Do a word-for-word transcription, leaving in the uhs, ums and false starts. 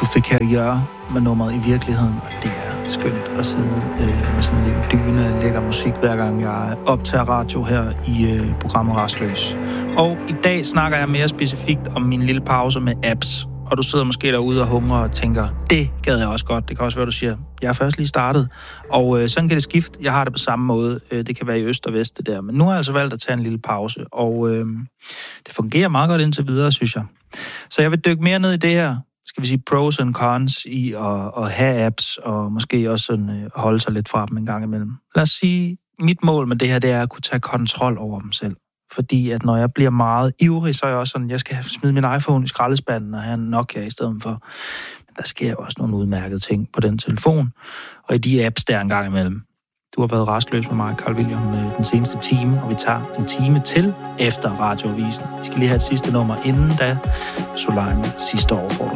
du fik her at gøre med nummeret i virkeligheden, og det er skønt at sidde øh, med sådan en lille dyne af lækker musik, hver gang jeg optager radio her i øh, programmet Rastløs. Og i dag snakker jeg mere specifikt om min lille pause med apps. Og du sidder måske derude og hungrer og tænker, det gad jeg også godt. Det kan også være, du siger, jeg er først lige startet. Og øh, sådan kan det skifte. Jeg har det på samme måde. Øh, det kan være i øst og vest, det der. Men nu har jeg altså valgt at tage en lille pause. Og øh, det fungerer meget godt indtil videre, synes jeg. Så jeg vil dykke mere ned i det her, skal vi sige, pros and cons i at, at have apps, og måske også sådan, øh, holde sig lidt fra dem en gang imellem. Lad os sige, mit mål med det her, det er at kunne tage kontrol over dem selv. Fordi at når jeg bliver meget ivrig, så er jeg også sådan, jeg skal smide min iPhone i skraldespanden og have en Nokia i stedet for. Men der sker jo også nogle udmærkede ting på den telefon, og i de apps der en gang imellem. Du har været rastløs med mig, Carl William, den seneste time, og vi tager en time til efter radioavisen. Vi skal lige have et sidste nummer inden da. Soleil sidste år.